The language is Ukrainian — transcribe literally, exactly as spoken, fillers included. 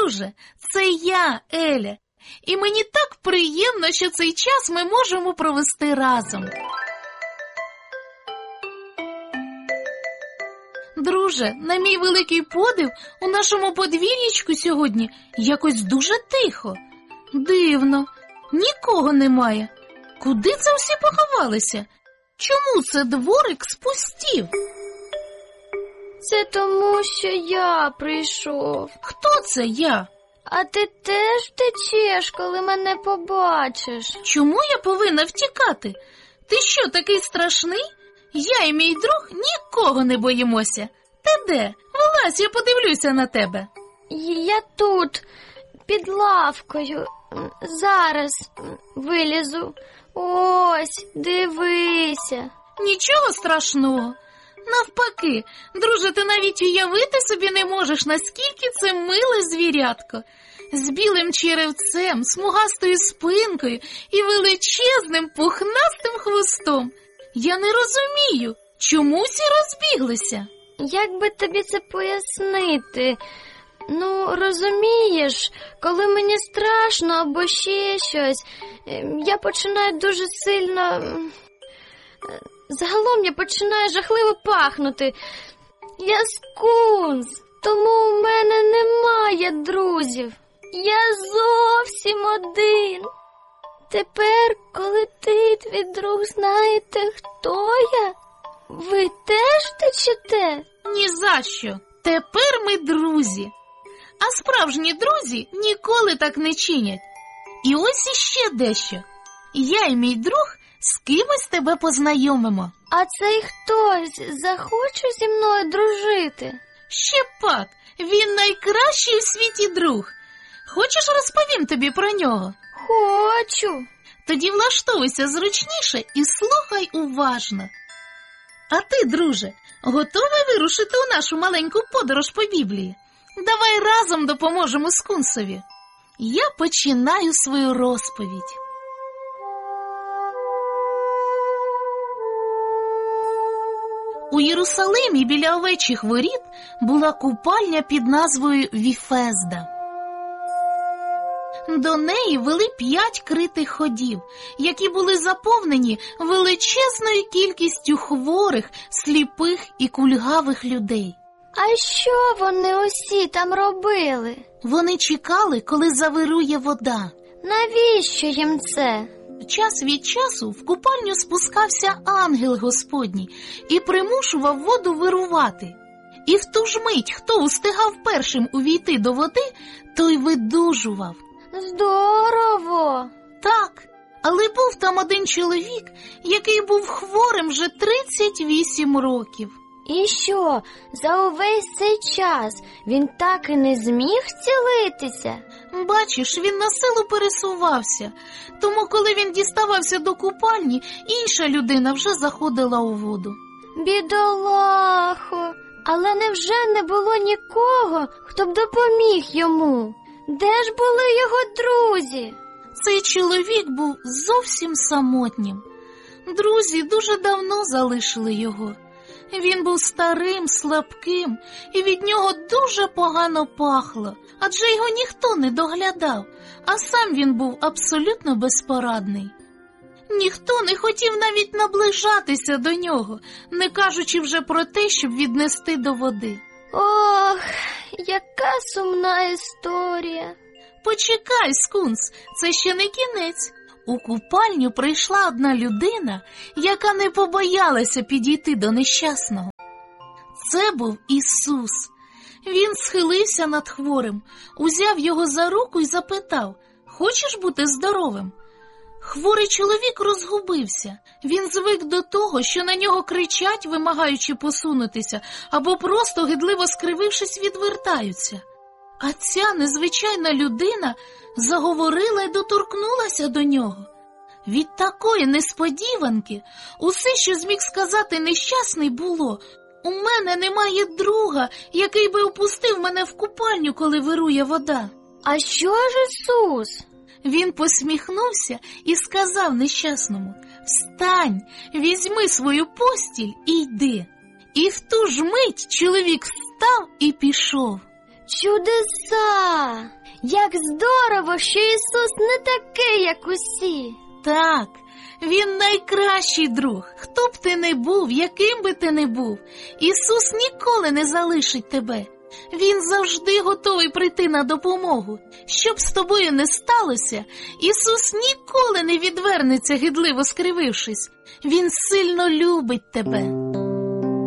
друже, це я, Еля. І мені так приємно, що цей час ми можемо провести разом. Друже, на мій великий подив, у нашому подвір'ячку сьогодні якось дуже тихо. Дивно, нікого немає. Куди це всі поховалися? Чому це дворик спустів? Це тому, що я прийшов. Хто це я? А ти теж втечеш, коли мене побачиш. Чому я повинна втікати? Ти що, такий страшний? Я і мій друг нікого не боїмося. Ти де? Вилазь, я подивлюся на тебе. Я тут, під лавкою. Зараз вилізу. Ось, дивися. Нічого страшного. Навпаки, друже, ти навіть уявити собі не можеш, наскільки це миле звірятко. З білим черевцем, смугастою спинкою і величезним пухнастим хвостом. Я не розумію, чому всі розбіглися? Як би тобі це пояснити? Ну, розумієш, коли мені страшно або ще щось, я починаю дуже сильно... Загалом я починаю жахливо пахнути. Я скунс, тому у мене немає друзів. Я зовсім один. Тепер, коли ти і твій друг знаєте, хто я, ви теж втечете? Ні за що. Тепер ми друзі. А справжні друзі ніколи так не чинять. І ось іще дещо. Я і мій друг з кимось тебе познайомимо. А цей хтось захоче зі мною дружити? Ще пак, він найкращий у світі друг. Хочеш, розповім тобі про нього? Хочу. Тоді влаштовуйся зручніше і слухай уважно. А ти, друже, готовий вирушити у нашу маленьку подорож по Біблії? Давай разом допоможемо скунсові. Я починаю свою розповідь. У Єрусалимі біля овечих воріт була купальня під назвою Віфезда. До неї вели п'ять критих ходів, які були заповнені величезною кількістю хворих, сліпих і кульгавих людей. А що вони усі там робили? Вони чекали, коли завирує вода. Навіщо їм це? Час від часу в купальню спускався ангел Господній і примушував воду вирувати. І в ту ж мить, хто устигав першим увійти до води, той видужував. Здорово! Так, але був там один чоловік, який був хворим вже тридцять вісім років. І що, за увесь цей час він так і не зміг зцілитися? Бачиш, він на силу пересувався, тому коли він діставався до купальні, інша людина вже заходила у воду. Бідолахо! Але невже не було нікого, хто б допоміг йому? Де ж були його друзі? Цей чоловік був зовсім самотнім. Друзі дуже давно залишили його. Він був старим, слабким, і від нього дуже погано пахло, адже його ніхто не доглядав, а сам він був абсолютно безпорадний. Ніхто не хотів навіть наближатися до нього, не кажучи вже про те, щоб віднести до води. Ох, яка сумна історія. Почекай, скунс, це ще не кінець. У купальню прийшла одна людина, яка не побоялася підійти до нещасного. Це був Ісус. Він схилився над хворим, узяв його за руку і запитав: «Хочеш бути здоровим?» Хворий чоловік розгубився. Він звик до того, що на нього кричать, вимагаючи посунутися, або просто, гидливо скривившись, відвертаються. А ця незвичайна людина заговорила й доторкнулася до нього. Від такої несподіванки усе, що зміг сказати нещасний, було: «У мене немає друга, який би опустив мене в купальню, коли вирує вода». А що ж Ісус? Він посміхнувся і сказав нещасному: «Встань, візьми свою постіль і йди». І в ту ж мить чоловік встав і пішов. Чудеса! Як здорово, що Ісус не такий, як усі. Так, Він найкращий друг. Хто б ти не був, яким би ти не був, Ісус ніколи не залишить тебе. Він завжди готовий прийти на допомогу. Що б з тобою не сталося, Ісус ніколи не відвернеться, гидливо скривившись. Він сильно любить тебе.